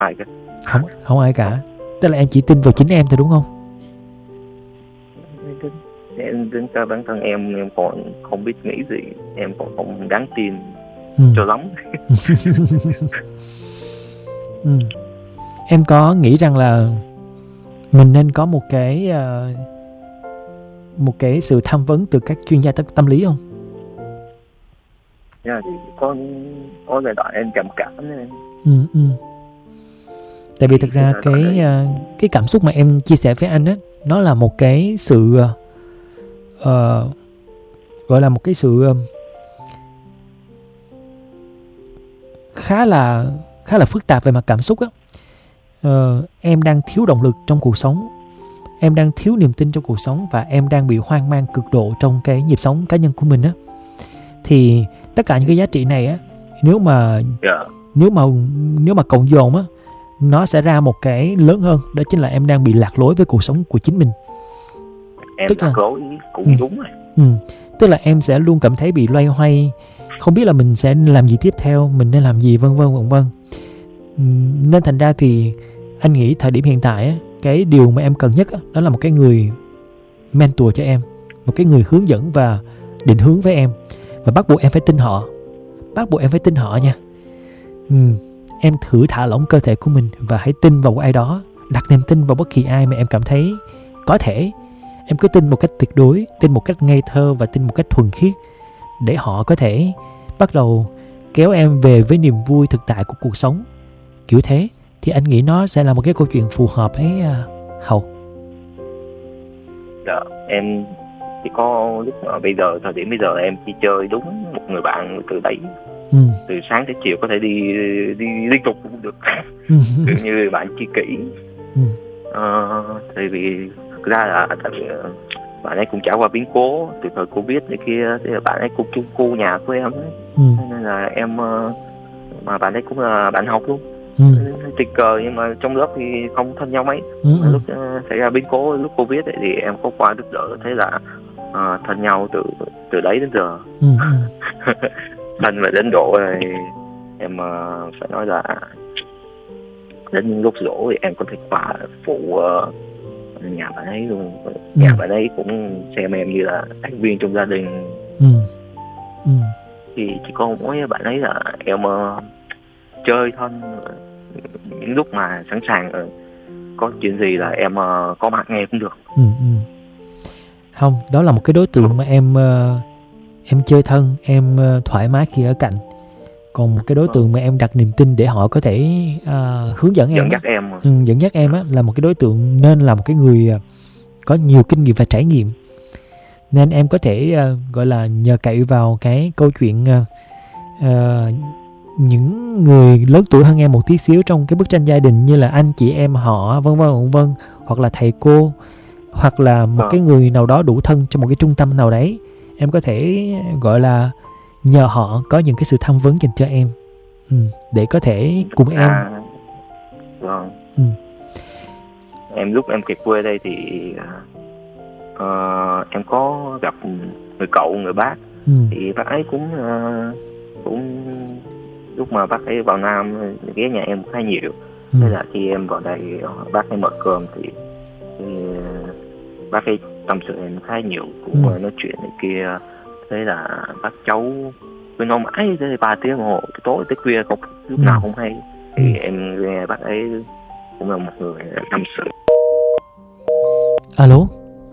ai cả. Không ai cả. Tức là em chỉ tin vào chính em thôi đúng không? Em đến cả bản thân em còn không biết nghĩ gì, em còn không đáng tin cho lắm. Em có nghĩ rằng là mình nên có một cái sự tham vấn từ các chuyên gia tâm lý không? Thì có giai đoạn em trầm cảm nên Tại vì thực ra cái cảm xúc mà em chia sẻ với anh á, nó là một cái sự gọi là một cái sự khá là phức tạp về mặt cảm xúc á. Em đang thiếu động lực trong cuộc sống, em đang thiếu niềm tin trong cuộc sống, và em đang bị hoang mang cực độ trong cái nhịp sống cá nhân của mình á. Thì tất cả những cái giá trị này á, nếu mà cộng dồn á, nó sẽ ra một cái lớn hơn, đó chính là em đang bị lạc lối với cuộc sống của chính mình. Tức lạc lối cũng đúng rồi. Tức là em sẽ luôn cảm thấy bị loay hoay, không biết là mình sẽ làm gì tiếp theo, mình nên làm gì, vân vân. Nên thành ra thì anh nghĩ thời điểm hiện tại á, cái điều mà em cần nhất á, đó là một cái người mentor cho em, một cái người hướng dẫn và định hướng với em. Và bắt buộc em phải tin họ nha. Em thử thả lỏng cơ thể của mình và hãy tin vào ai đó, đặt niềm tin vào bất kỳ ai mà em cảm thấy có thể. Em cứ tin một cách tuyệt đối, tin một cách ngây thơ và tin một cách thuần khiết, để họ có thể bắt đầu kéo em về với niềm vui thực tại của cuộc sống. Kiểu thế thì anh nghĩ nó sẽ là một cái câu chuyện phù hợp ấy Hậu. Dạ, em chỉ có lúc mà thời điểm bây giờ em chỉ chơi đúng một người bạn từ đấy, từ sáng tới chiều có thể đi liên tục cũng được. Kiểu như bạn tri kỷ. Tại vì thực ra là tại vì bạn ấy cũng trải qua biến cố từ thời Covid này kia, thì bạn ấy cũng chung khu nhà của em ấy. Nên là em mà bạn ấy cũng là bạn học luôn. Tình cờ nhưng mà trong lớp thì không thân nhau mấy. Lúc xảy ra biến cố lúc Covid ấy, thì em có qua giúp đỡ, thấy là thân nhau từ đấy đến giờ. Thân và đến độ này em phải nói là đến lúc rỗ thì em có thể qua phụ nhà bạn ấy luôn. Nhà bạn ấy cũng xem em như là thành viên trong gia đình. Thì chỉ có mỗi bạn ấy là em chơi thân, những lúc mà sẵn sàng có chuyện gì là em có mặt nghe cũng được. Không, đó là một cái đối tượng mà em chơi thân, em thoải mái khi ở cạnh. Còn một cái đối tượng mà em đặt niềm tin để họ có thể hướng dẫn em, dẫn dắt em á, là một cái đối tượng nên là một cái người có nhiều kinh nghiệm và trải nghiệm. Nên em có thể gọi là nhờ cậy vào cái câu chuyện những người lớn tuổi hơn em một tí xíu trong cái bức tranh gia đình, như là anh chị em họ, vân vân, hoặc là thầy cô, hoặc là một cái người nào đó đủ thân trong một cái trung tâm nào đấy. Em có thể gọi là nhờ họ có những cái sự tham vấn dành cho em, để có thể cùng em. Em lúc em kịp quê đây thì em có gặp người cậu, người bác. Thì bác ấy cũng lúc mà bác ấy vào Nam ghé nhà em khá nhiều. Thế là khi em vào đây bác ấy mở cơm thì bác ấy tâm sự em khá nhiều, cũng nói chuyện này kia. Thế là bác cháu cứ nói mãi tới 3 tiếng đồng hồ, tối tới khuya không lúc nào không hay. Thì em nghe bác ấy cũng là một người tâm sự. Alo,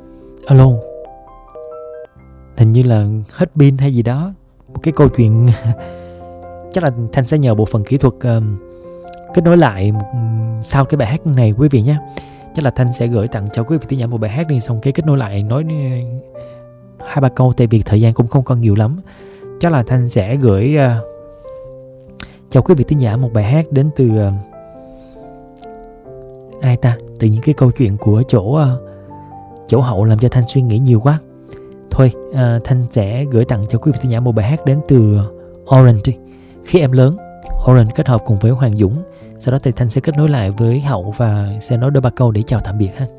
hình như là hết pin hay gì đó, một cái câu chuyện. Chắc là Thanh sẽ nhờ bộ phận kỹ thuật kết nối lại sau cái bài hát này quý vị nhé. Chắc là Thanh sẽ gửi tặng cho quý vị thính giả một bài hát đi, xong cái kết nối lại nói 2-3 câu, tại vì thời gian cũng không còn nhiều lắm. Chắc là Thanh sẽ gửi cho quý vị thính giả một bài hát đến từ ai ta, từ những cái câu chuyện của chỗ Hậu làm cho Thanh suy nghĩ nhiều quá. Thôi Thanh sẽ gửi tặng cho quý vị thính giả một bài hát đến từ Orange, Khi Em Lớn. Orange kết hợp cùng với Hoàng Dũng. Sau đó thì Thanh sẽ kết nối lại với Hậu và sẽ nói đôi ba câu để chào tạm biệt ha.